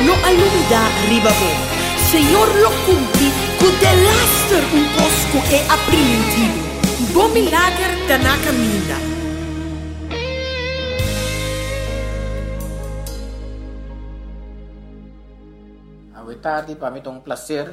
lo alumida ribabo. Senhor lo cumpri, cu de laster un posco e aprimentivo. Bom milagre da na caminda. Boa tarde, para mim é um prazer.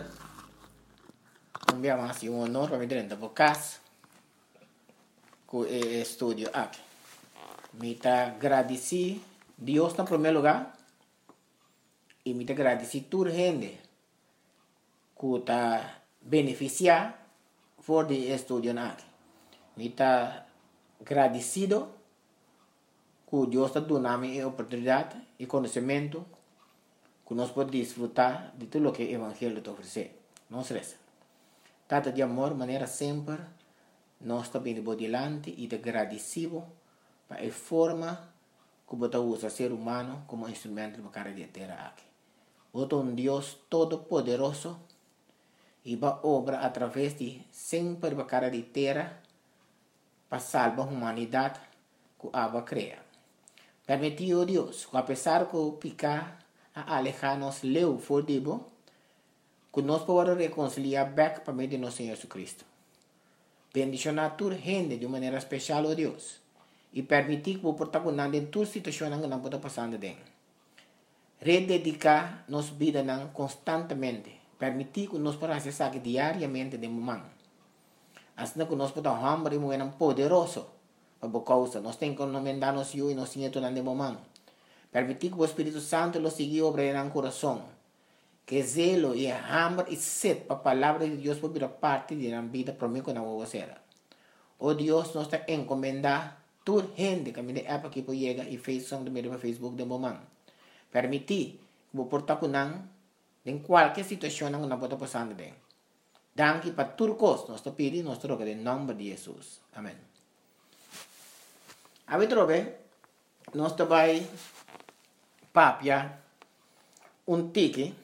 É um honor para mim dentro da casa com o estúdio aqui. Me agradeci Deus em primeiro lugar e me agradeci toda a gente que está beneficiar por o estúdio aqui. Me agradecido que Deus está dando a oportunidade e conhecimento que nós podemos desfrutar de tudo o que o Evangelho te oferece. Não se resta. Tata de amor, maneira sempre, nós estamos indo adiante e agradecido para a forma que você usa o ser humano como instrumento para a terra aqui. Você é um Deus todo-poderoso e vai obra através de sempre para a terra para salvar a humanidade que a cria. Permitiu Deus, que apesar de picar a alejar-nos leu for dibo, que nós podemos reconciliar back para meio de nosso Senhor Jesus Cristo. Bendicionar toda gente de maneira especial, oh Deus, e permitir que o protagonista em toda situação que não pode passar dentro. Rededicar nossa vida constantemente, permitir que nós podamos acessar diariamente de momento. Assim que nós podemos hambre e moer poderoso para a causa. Nós temos que encomendar-nos e nós temos de momento. Permitir que o Espírito Santo lo siga obrando no coração. Que zelo e hambre e sede para a palavra de Deus por parte da vida para mim que não vou ser. Oh Deus, nós está encomendar toda gente que me dá aqui para chegar e fez som do meu Facebook de momento. Permitir que o portar com não em qualquer situação que não pode passar dentro. Danke para tudo coisa, nós está pedindo, nós troca em nome de Jesus. Amém. A ver, trobe, nós está vai papia tique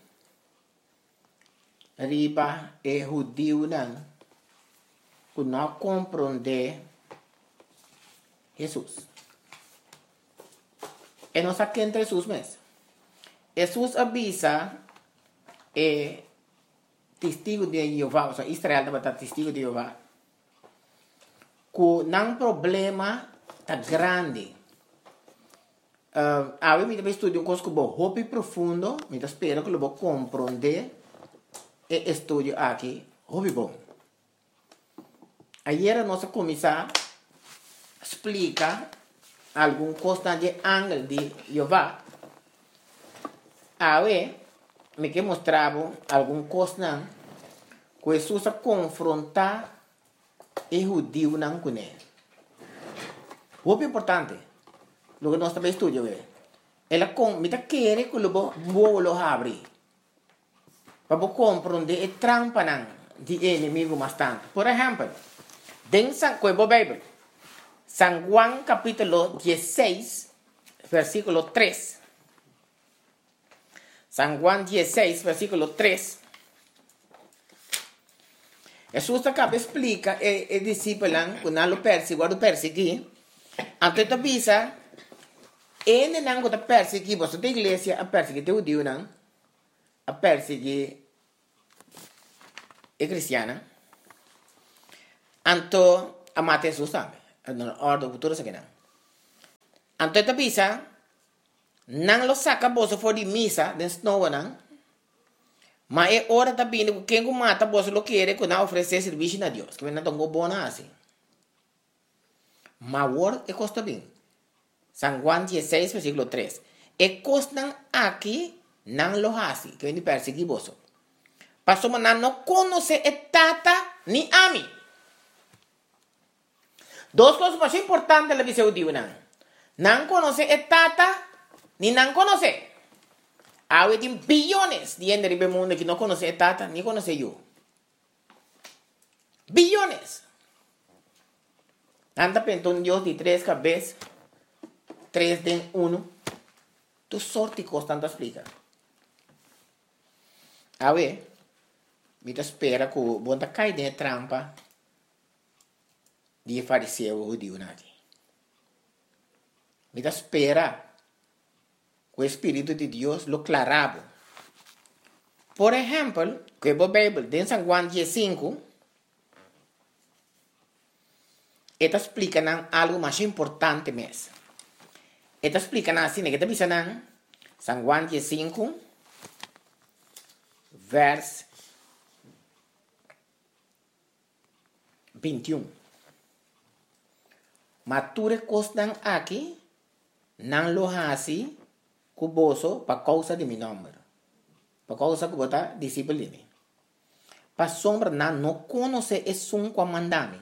riba e judeu não que não compreende Jesus. E nós aqui entre Jesus mesmo. Jesus avisa e testigo de Jeová, ou seja, Israel deve estar testigo de Jeová, que não problema tá grande. Eu me estudio coisa que vou hobby profundo, me espero que eu vou compreender e estudio aqui, hobby bom. Ayer nós começar a explicar algum coisa de ângulo de Jeová. Me que mostrava algum coisa que Jesus a confrontar e judeu não com ele. Hobby importante. Lo que nós também estudamos ela me quer que eu vou abrir para compreender a trampa de inimigo bastante. Por exemplo, dentro da Bíblia, San Juan capítulo 16, versículo 3. San Juan 16, versículo 3. Jesus acaba explica e discípulo que não lo persegui. Então avisa ele não está perseguindo a igreja, a perseguir o Deus, a perseguir a cristiana. Então, a matar Jesus também. A ordem futura se queda. Então, está bisa, não lo saca bolsa fora de missa, de snow, não. Mas é hora também que quem mata bolsa lo quer que não oferecer serviço a Deus, que não tão bom assim. Mas o é custa bem. San Juan 16, versículo 3. E costan aqui não lo hace, que vem perseguir você. Pastor, mas não conhece a tata nem a mim. Duas coisas mais importantes da visão de Deus. Não conhece a tata, nem não conhece. Há bilhões de gente no mundo que não conhece a tata, nem conhece eu. Bilhões. Anda pensando Deus de 3 cabeças. 3 de 1, tu sorte constante explica. A ver, me espera que o bom cai de trampa de fariseu o Deus aqui. Me espera que o Espírito de Deus lo clarabo Por ejemplo, que a Bíblia, em San Juan 15, esta explica algo mais importante mesmo. Esta explica assim, que está dizendo San Juan 15, verso 21. Mature costan aqui, não lo hasi, cuboso, para causa de meu nome. Para causa que você discípulo de mim. Para sombra, não conhece esse um comandame.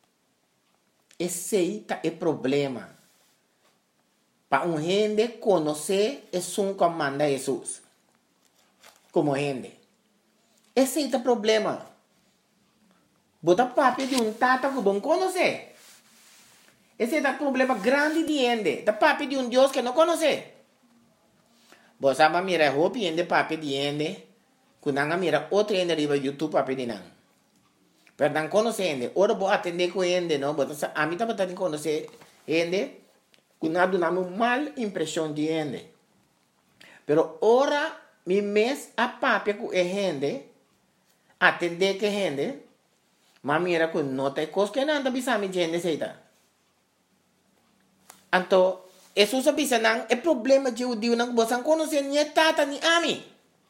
Esse é o problema. Para um gente conhecer esse um comanda Jesus. Como gente. Esse é o problema. Bota papo de um tata que não conhece. Esse é o problema grande de gente. Da papo de um Deus que não conhece. Você vai mirar roupa de papo de gente. Quando você mira outro gente riba YouTube papo de não. Pero não conhece gente. Ora vou atender com gente, não. A mim também está conhecer gente. Quando dá uma mal impressão de gente. Pero ora, mi mes a papo com gente. Atender com gente. Mas mira que não tem coisa que não bisa mi gente seita. Então, Jesus bisa nang é problema de judeu nang você conhecer nem tata nem ami.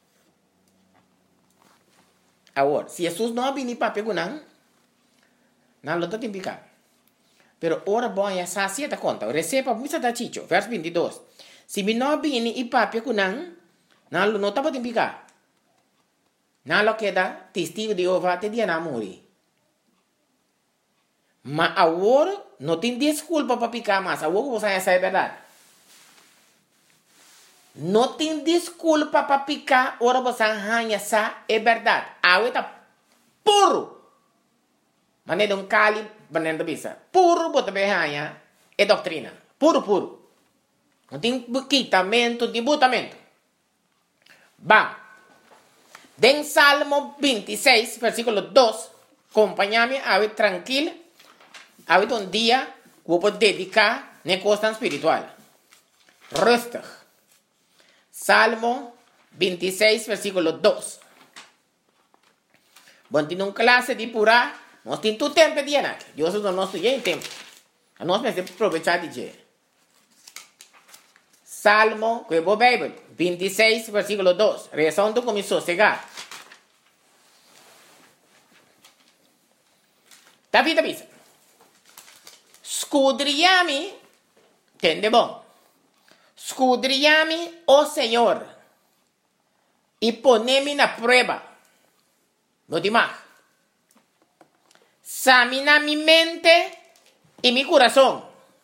Agora, se Jesus não abrir papo com não lo tem picar. Pero ora bom ya sacia ta conta. Receba muita da chicho, verso 22. Se mi não abrir e papo com não lo não tá tem picar. Não lo queda testigo de Jeová te dia na morrer. Mas agora não tem desculpa para picar mais. Agora você sabe a verdade. Não tem desculpa para picar. Agora você arranha essa é verdade. Agora está puro. Mas não é cali banana bisa. Puro bota bem arranha é doutrina. Puro. Não tem quitamento, debutamento. Bam. Den Salmo 26, versículo 2. Acompanha-me, agora tranquilo. Ahorita un día voy a dedicar a cosa espiritual. Rustig. Salmo 26, versículo 2. Bueno, tiene una clase de pura. No tiene tu tiempo de llenar. Yo soy no estoy en tiempo. No me estoy aprovechando de llenar. Salmo, que voy a Bíblia, 26, versículo 2. Rezón tu con sossegar. David avisa. Escudriami, entende bom? Escudriami, oh Senhor, e ponemi na prueba. No demás. Examina mi mente y mi corazón.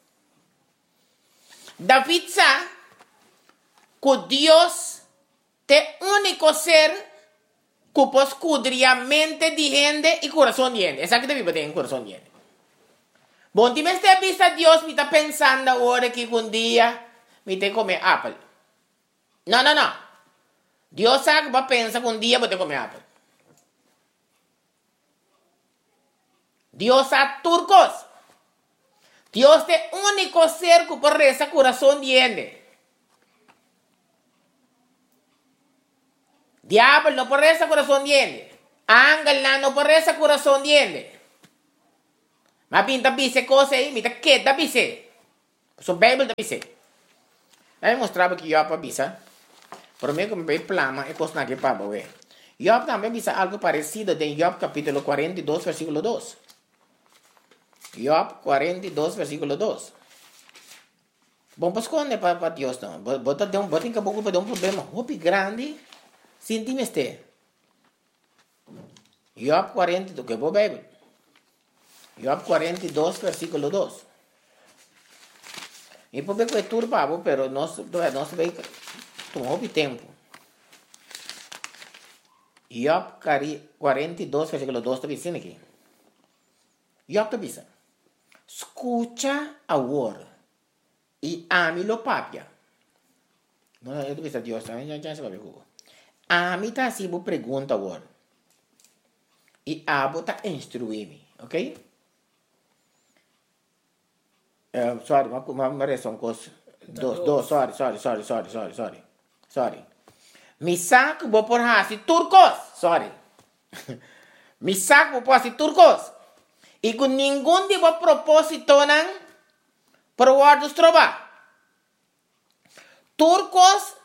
David sabe que Dios es el único ser que puede escudriar mente de gente y corazón de gente. Esa que te vive en corazón de gente. Bom, me está vista Dios, me está pensando ahora que un día me te comer apple. No. Dios sabe que va a pensar que un día voy a comer apple. Dios sabe turcos. Dios es el único ser que puede rezar corazón de gente. Diablo no puede rezar corazón de gente. Ángel no puede rezar corazón de gente. Ma pinta bise cose aí, mita queda bise. So Bible da bise. Aí mostrava que Job bisa. Por mim que me plama e coisa que para ver. Job também bisa algo parecido em Job capítulo 42, versículo 2. Job 42, versículo 2. Bom, pues quando para Deus não. Bota em caboclo para um problema muito grande. Sinti-me este. Job 42, que vou Bible. Job 42, versículo 2. E por ver que é turbado, pero não se vê tomou tempo. Job 42, versículo 2 está dizendo aqui. Job está dizendo: escucha agora e ame-lo papia. Não, eu estou dizendo Deus, já se vai ver. Ame está assim, vou perguntar agora. E abo está instruir-me, ok? Sorry, uma reação com sorry. Mi saco vou por hasi turcos, sorry. Mi saco vou por hasi turcos. E com nenhum tipo de propósito não para o ar dos trova. Turcos,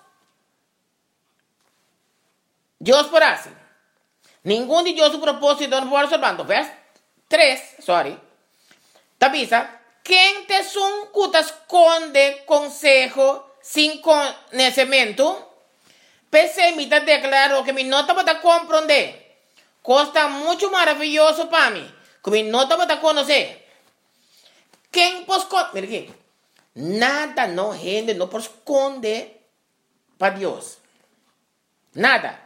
Deus por hasi. Nenhum de Deus o propósito não pode observar. Verso 3, sorry. Tabisa, quem te te esconde consejo sem conhecimento, pessimista declarou que me nota para compreender. Costa muito maravilhoso para mim, que me nota para conhecer. Quem pode esconder? Mira aqui. Nada não rende, não pode esconder para Deus. Nada.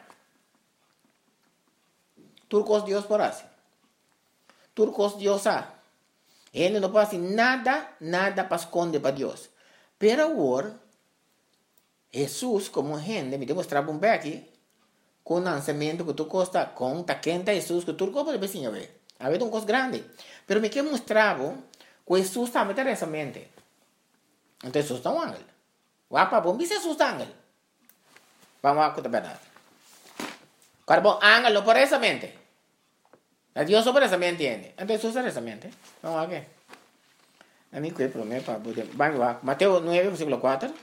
Turcos Deus por assim. Turcos Deus há. Ele não pode nada para esconder para Deus. Pero agora, Jesus, como gente, me demonstrava um aqui, com o lançamento que tu costa, com a quenta Jesus, que tu pode ver, ver. Havia coisa grande. Pero me que mostrava que Jesus também tem essa mente. Então Jesus está um ángel. O apa bom, Jesus está um ángel. Vamos a contar a verdade. Quando bom ángel não por essa mente. A Dios sobre esa mente entiende. Entonces usa esa mente. Vamos a ver. A mí que promete para poder. Vamos a Mateo 9, versículo 4.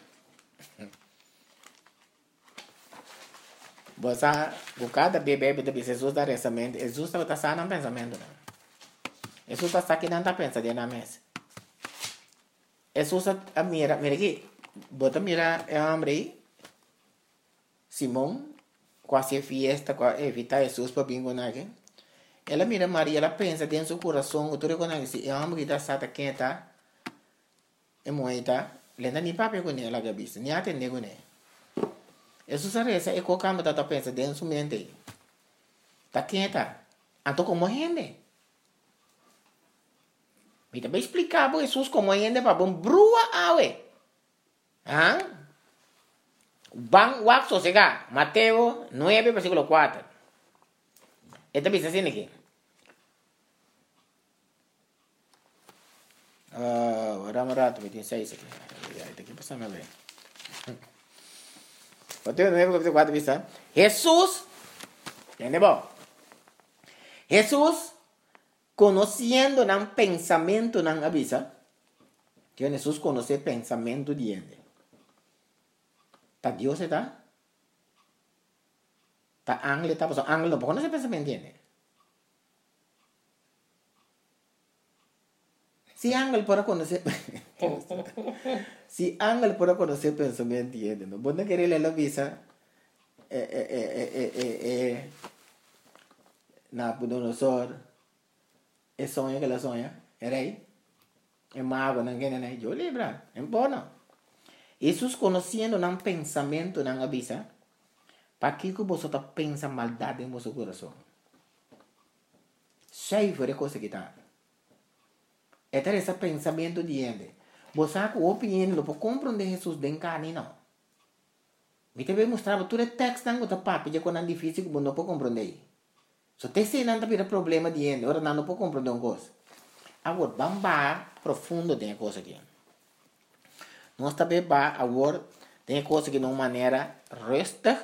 Você buscar bebê de Jesus dar essa mente. Jesus está sano no pensamento. Jesus está aqui não está pensando na mesa. Jesus mira aqui. Bota mira é homem aí. Simão quase fiesta, quase evitar Jesus para bingo aqui. Ela mira Maria, ela pensa dentro do coração, tu reconhece, é uma que está sata quem está, é moeda, lenda nem papel com ela gabista, nem atende com ela. Isso sabe essa é qualquer coisa que pensa dentro da mente. Tá quem está? Então como rende? Me também explicar para Jesus como rende para bom brua awe. Ah? Bang wak sosega, Mateo 9 versículo 4. Esta bisa assim aqui. Vamos rato, me tem 6 aqui. Esta aqui passa bem. Mateo 9, versículo 4 bisa. Jesus, entendeu? Jesus, conhecendo o pensamento não avisa. Que Jesus conhece o pensamento de ele. Tá Deus está? Tá ángel está, porque ángel não pode conhecer o pensamento de ele. Se ángel pode conhecer, se ángel pode conhecer o pensamento de ele, não pode querer ler a visa. Nabucodonosor, é sonho que ela sonha, é rei, é mago, não quer nem, eu lembro, é bom. Jesus conhecendo o pensamento não avisa, para que você está pensando maldade em seu coração. Cheio de coisa que está. É esse pensamento de ele. Você a opinião não pode compreender Jesus de carne não. Me também mostrava todo o texto não está papo, já quando é difícil que não pode compreender. Se você sei não tem problema de ele, ora não pode compreender uma coisa. Agora vamos profundo de coisa aqui. Nós também agora tem coisa que de uma maneira resta.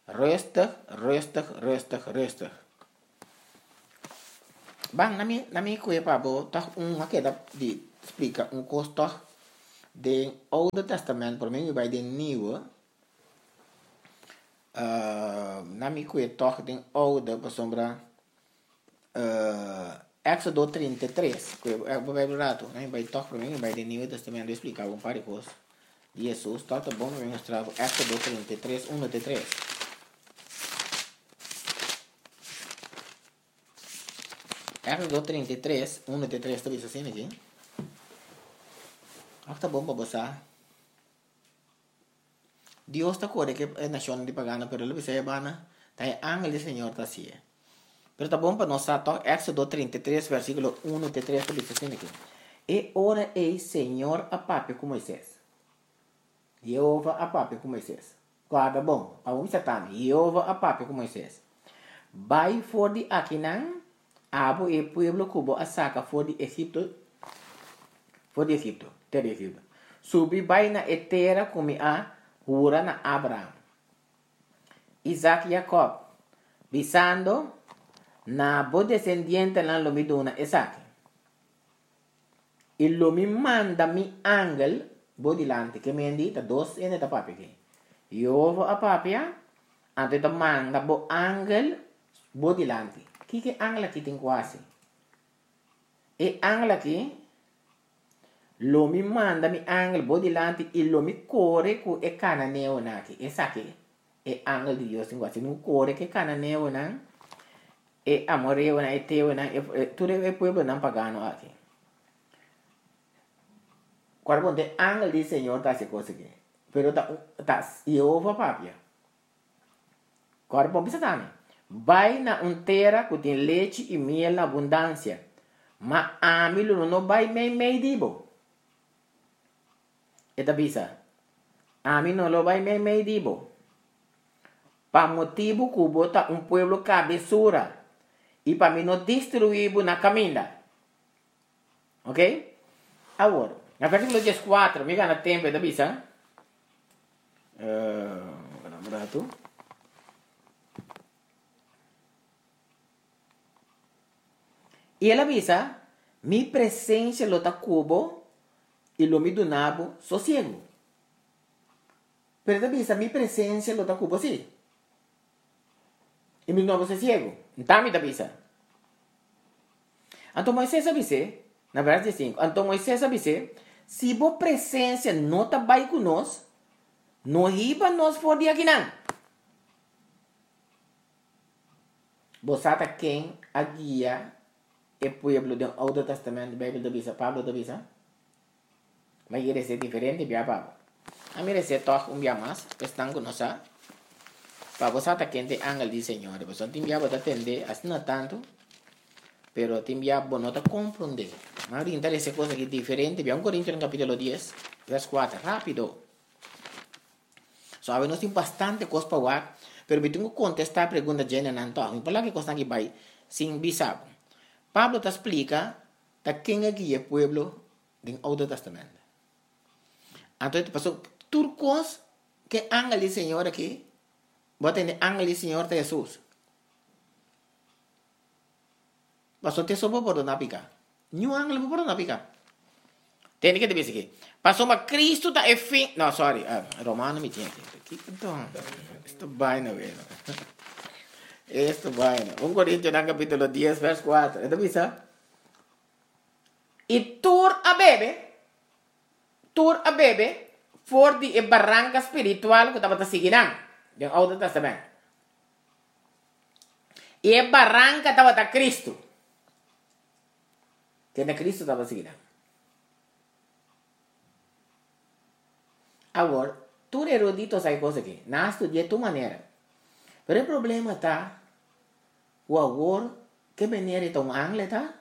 Bang, na minha coisa para botar uma que de explica custo do Old Testamento, por mim vai de New. Na minha coisa toque de Old para sombra Éxodo 33, que vai rato, né? Vai toque para mim vai de New Testamento explicar um par de coisas. Jesus, tá bom, eu mostrar Éxodo 33, 1 até 3. Éxodo 33, 1 até 3, está assim aqui? Tá bom para você. Deus está corre que é nação de pagana, pero ele vai bana, tá ángel do Senhor tá assim. Pero tá bom para nós tá Éxodo 33, versículo 1 até 3, está assim aqui. E ora ei Senhor a papo com Moisés. Jeová a papo com Moisés. Guarda bom, vamos estar Jeová a papo com Moisés. Vai for de Aquinan, abo e pueblo cubo a saca for de Egipto, terra de Egipto. Subi vai na terra como a hura na Abraham. Isaac y Jacob, visando na bo descendiente lan lo mi dona Isaac. E lo mi manda mi angel bo dilante, che mi indita dos ene da papi che. Io a papia, ante da manda bo angel bo dilante. Chi che angel aqui tem quasi. E angel aqui, lo mi manda mi angel bo dilante e lo mi corre cu e cananeo naki. E sa che e angel di Dios tem quasi. Non corre che cananeo nan e amoreo na e teo na e tudo e pueblo nan pagano aqui. Quando o angel do Senhor está se conseguindo. Pero tá Jeová papia. Agora bom pensa também. Vai na terra que tem leite e mel na abundância. Mas a mim não vai meio dibo. E tá bisa. A mim não vai meio dibo. Para motivo que bota pueblo cabeçura. E para mim não destruir na caminha. Ok? Agora. Na versículo 14, me gana tempo da bisa. Berapa? E ela bisa, mi presença lota cubo e lo mi donabo sossego. Pero bisa, mi presença lota cubo sim. E mi donabo sossego. Então, mi da bisa. Então, Moisés avise, na verdade 5, então Moisés avise, se a presença não está bem conosco, não riba nós for de aqui não. Você está quem a guia é o povo do Antigo Testamento, Bíblia da Bisa, Pablo da Bisa? Mas ele é diferente de Pablo. A mim é toque dia mais, estão conosco. Para você está quem tem angel do Senhor, você tem que atender, assim não tanto. Pero te envía bonota comprender. Mas interessa coisa que diferente. Vamos Coríntios no capítulo 10, verso 4. Rápido. Sabe, nós temos bastante coisa para falar. Pero eu tenho que contestar a pergunta de Jana Nanto. Me fala que coisa que vai sem bisabo. Pablo te explica da quem é que é o povo do Antigo Testamento. Então, te passou turcos que angel do Senhor aqui. Bota em angel do Senhor de Jesus. Pasó te sopo por na pica. New angle por na pica. Tem que dizer aqui. Passou uma Cristo da fim. Não, sorry. Romano me tinha aqui. Então, isto vai na vez. Isto vai na. 1 Coríntios no capítulo 10, verso 4. Então, bisa. E tur a bebe, for de barranca espiritual que estava seguindo. Do Antigo Testamento. E a barranca estava da Cristo. Que na Cristo estava seguindo. Agora, tu erudito sai coisa aqui. Não estudia tua maneira. Mas o problema está, o agora, que maneira é um angle, tá?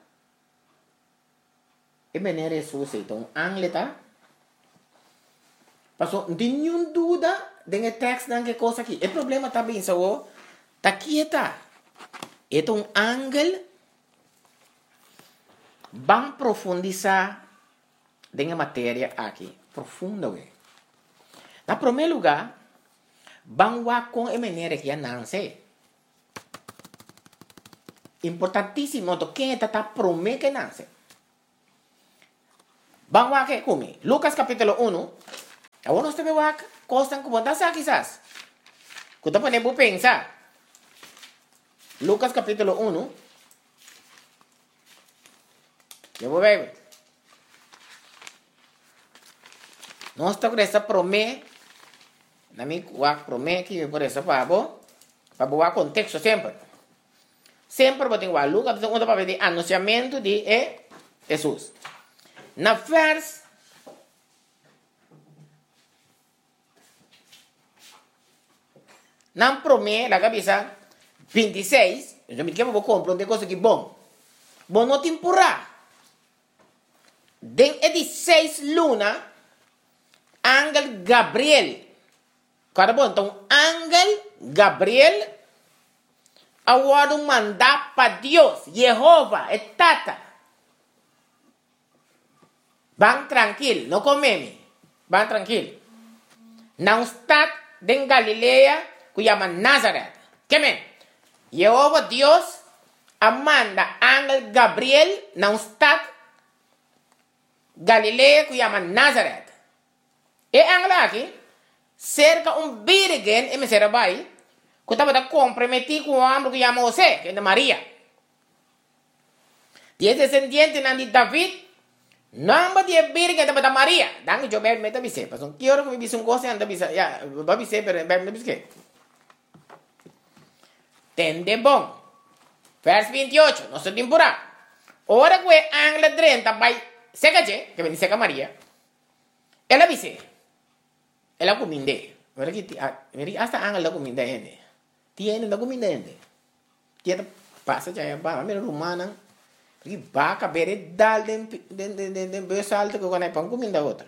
Que maneira é sua, então, angle, tá? Passou, não tem nenhuma dúvida de texto não que coisa aqui. O problema está bem, só, tá aqui, tá? É um angle. Vamos profundizar na matéria aqui. Profunda, ué. Na primeiro lugar, vamos ver com a maneira que não sei. Importantíssimo, quem está prometendo que não sei. Vamos ver aqui comigo. Lucas capítulo 1. Agora nós temos que coisas como essa quizás. Que você pode pensar. Lucas capítulo 1. Eu vou ver. Nós estamos com essa promessa. Na minha promessa que por essa para boa contexto sempre. Sempre vou ter que Lucas onde para ver anunciamento de Jesus. Na vers na promessa la cabeça 26, eu me quero compreender coisa que bom. Bom não temporar. Den 16 luna, Ángel Gabriel. Cara bom, então, Ángel Gabriel, agora mandar para Deus, Jeová, é tata. Vão tranquilo, não comeme. Vão tranquilo. Não está em Galileia, que llama Nazaret. ¿Qué me? Jehová Dios manda ángel Gabriel na un stad Galilea que llama Nazaret. E ángel aquí cerca un virgen en Meserabai que estaba comprometido con un hombre que llama José, que es de María. Y es descendiente de David. Nombre de virgen de María. Dan yo me meto a bice. Pues un quiero que me bice un cosa anda bice. Ya, va a bice, pero me bice. Tende bon. Vers 28. No se temporada. Ahora que ángel 30 va seca que bendice a María. Ela bice. Ela cominde. Ahora que hasta ángel la cominde. Tiene la cominde. Tiene pasa ya va mira romana. Porque va a caber dal de besalto que van a pan comida otra.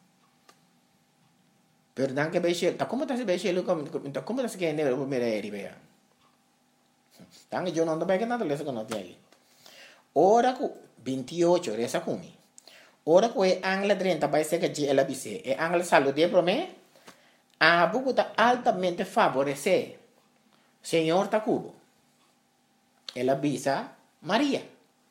Pero dan que beche, ¿cómo está ese beche? ¿Cómo está ese que ne lo mira eri vea? Dan yo no ando para que nada le no tiene ahí. Ora ku 28 resa kumi. Ora ku ángel 30 vai ser que ela bise. E ángel saludie pro me. A buku ta altamente favorecer. Señor Takubo. Ela bisa María.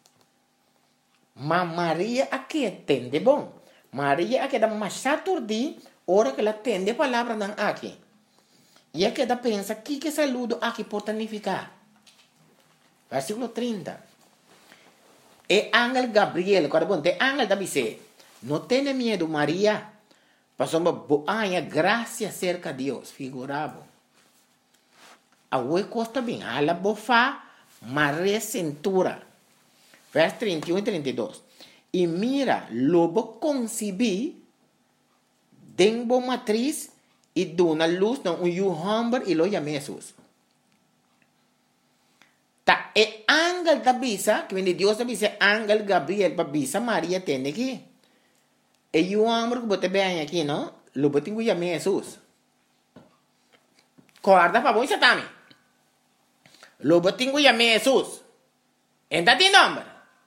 Ma Maria aqui entende bom. Maria aqui dá mais saturdi, hora que ela entende a palavra não aqui. E aqui dá pensa que saludo aqui pode significar. Versículo 30. E ángel Gabriel, quando bom, te ángel da bice, não tenha medo Maria, passou uma boa graça cerca de Deus, figurado. A oi costa bem, ela bofa, Maria cintura. Vers 31 y 32. Y mira, lobo concebí, denbo matriz y dona luz na un hombre y lo llamé Jesús. Ta e ángel da bisa, que viene Dios da bisa, ángel Gabriel pa bisa María tiene aquí. E hombre que bote vean aquí, ¿no? Lo bote que llamé Jesús. Guarda pa voi satami. Lo bote que llamé Jesús. Entra ti nombre.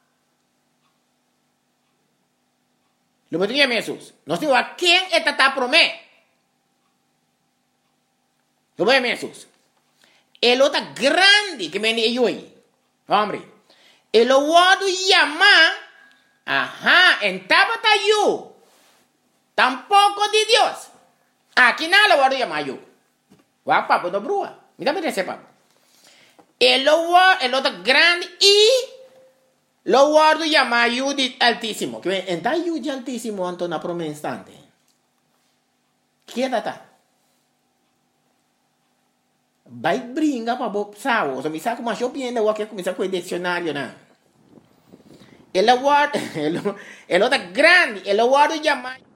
Lo que dice Jesús. No digo a quién está promé. Lo que dice Jesús. El otro grande que me dio ahí. Hombre. El otro llama. Ajá. En tabata yo. Tampoco de Dios. Aquí nada lo voy a llamar yo. Va papo do brua. Mira me dice papo. El otro grande y lo guardo llama Judith Altísimo. Que está Judith Altísimo ante una promesa instante. ¿Qué data? Vai brinca para vos sao. O sea, me saco más yo pienso o que comienza con el diccionario na. El otro grande, el guardo llama